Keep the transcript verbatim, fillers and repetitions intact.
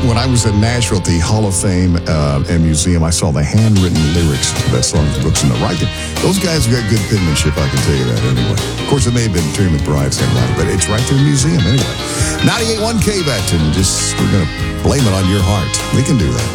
when I was at Nashville at the Hall of Fame uh, and Museum, I saw the handwritten lyrics to that song, the books in the writing. Those guys have got good penmanship, I can tell you that anyway. Of course, it may have been Terry McBride's handwriting, but it's right there in the museum anyway. ninety-eight point one K-Baton, just, we're going to blame it on your heart. We can do that.